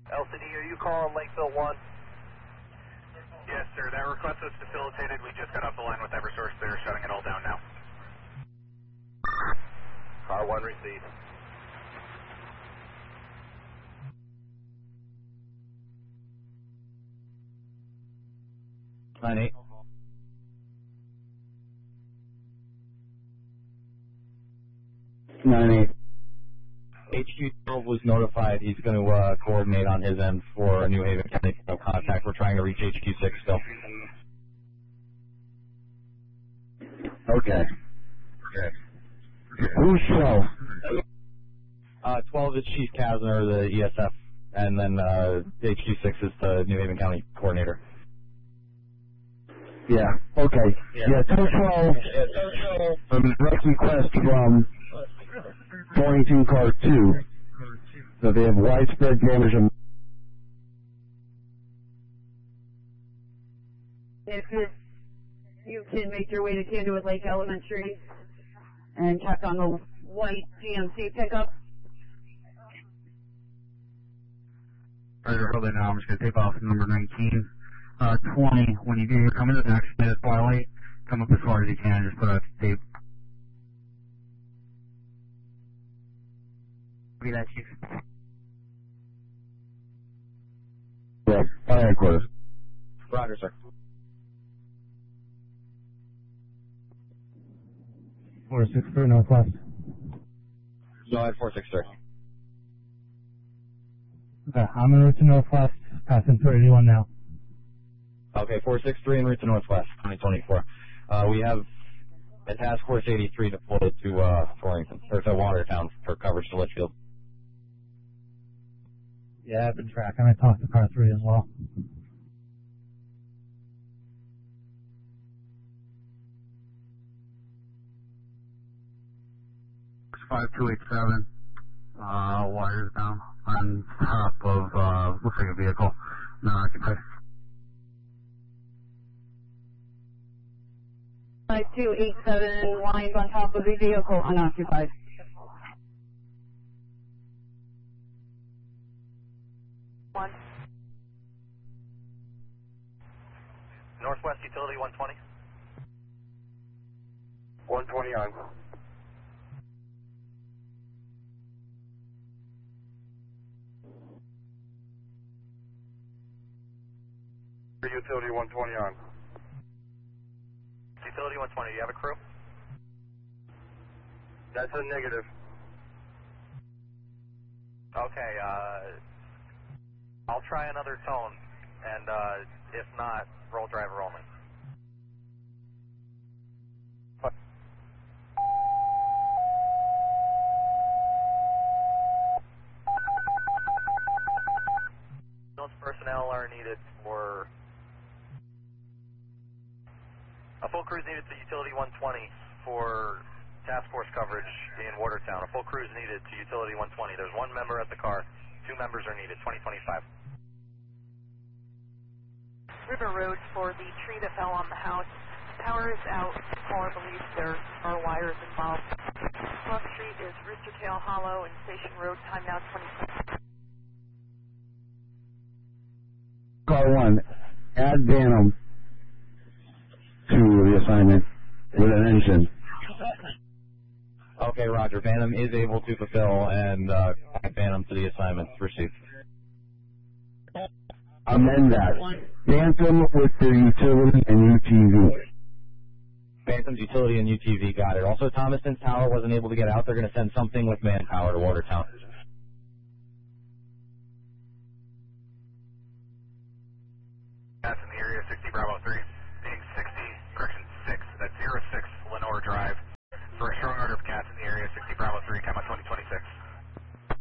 LCD, are you calling Lakeville 1? Yes, sir. That request was facilitated. We just got off the line with Eversource. They're shutting it all down now. Car 1 received. Line 8. HQ12 was notified he's going to coordinate on his end for New Haven County contact. We're trying to reach HQ6 still. Okay. Who's 12? 12 is Chief Kasner, the ESF, and then HQ6 is the New Haven County coordinator. Yeah, okay. Yeah, 212. From a direct request from Torrington Car 2 that they have widespread damage. If you can make your way to Candlewood Lake Elementary and check on the white GMC pickup. Roger, hold it now. I'm just going to take off number 19. 20, when you do come into the next minute twilight, come up as far as you can, just put out tape. Be that, Chief. Yeah, fire headquarters. Roger, sir. 463 Northwest. Go ahead, 463. Okay, I'm en route to Northwest, passing 381 now. Okay, 463 en route to Northwest, 2024. We have a Task Force 83 deployed to Torrington, or to Watertown for coverage to Litchfield. Yeah, I've been tracking. I talked to Car 3 as well. It's 5287. Wires down on top of, looks like a vehicle. Non-occupied. 5287 lines on top of the vehicle unoccupied. One. Northwest Utility 120. 120 on. Utility 120 on. Utility 120, do you have a crew? That's a negative. Okay, I'll try another tone, and if not, roll driver only. Those personnel are needed for a full crew is needed to Utility 120 for task force coverage in Watertown. A full crew is needed to Utility 120. There's one member at the car. 2 members are needed. 2025. River Road for the tree that fell on the house. Power is out. Caller believes there are wires involved. Cross Street is Rooster Tail Hollow and Station Road. Time now 20. Car 1, add Bantam to the assignment with an engine. Okay, Roger. Bantam is able to fulfill and add Bantam to the assignment received. Amend that. Bantam with the utility and UTV. Bantam's utility and UTV, got it. Also, Thomaston's tower wasn't able to get out. They're going to send something with manpower to Watertown. That's in the area, 60 Bravo 3.